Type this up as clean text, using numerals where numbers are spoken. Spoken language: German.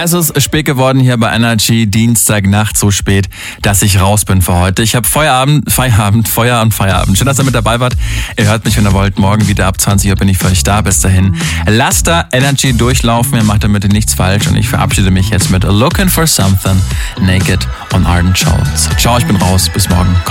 Es ist spät geworden hier bei Energy, Dienstagnacht, so spät, dass ich raus bin für heute. Ich habe Feierabend. Schön, dass ihr mit dabei wart. Ihr hört mich, wenn ihr wollt. Morgen wieder ab 20 Uhr bin ich für euch da. Bis dahin, lasst da Energy durchlaufen. Ihr macht damit nichts falsch. Und ich verabschiede mich jetzt mit Looking for Something, Naked und Arden Schulz. Ciao, ich bin raus. Bis morgen.